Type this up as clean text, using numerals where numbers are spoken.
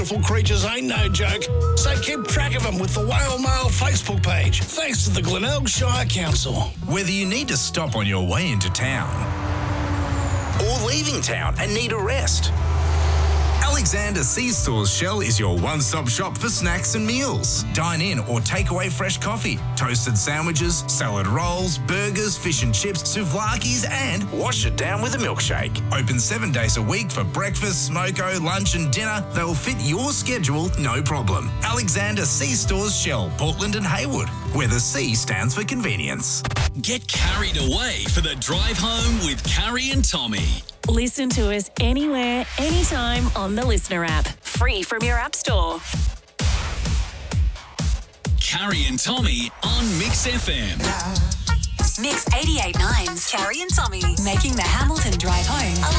Beautiful creatures ain't no joke, so keep track of them with the Whale Mail Facebook page, thanks to the Glenelg Shire Council. Whether you need to stop on your way into town or leaving town and need a rest, Alexander C-Stores Shell is your one-stop shop for snacks and meals. Dine in or take away fresh coffee, toasted sandwiches, salad rolls, burgers, fish and chips, souvlaki's, and wash it down with a milkshake. Open 7 days a week for breakfast, smoko, lunch and dinner. They'll fit your schedule, no problem. Alexander C-Stores Shell, Portland and Haywood, where the C stands for convenience. Get carried away for the drive home with Carrie and Tommy. Listen to us anywhere, anytime on the Listener app. Free from your app store. Carrie and Tommy on Mix FM. Mix 88.9's Carrie and Tommy, making the Hamilton drive home a